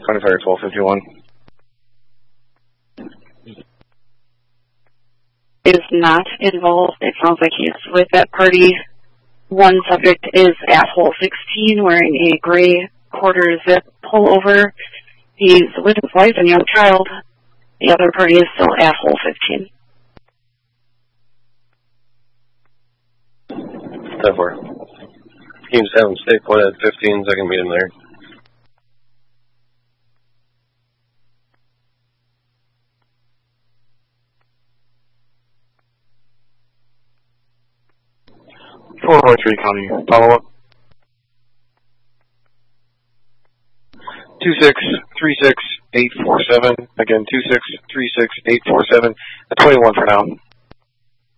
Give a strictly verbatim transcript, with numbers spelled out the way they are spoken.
County Fire twelve fifty-one. Is not involved. It sounds like he's with that party. One subject is at hole sixteen wearing a gray quarter zip pullover. He's with his wife and young child. The other party is still at hole fifteen. ten four. Team seven, stay put at fifteen, so I can meet him there. four oh three County, follow up. two six three six eight four seven, again two six three six eight four seven, at twenty-one for now.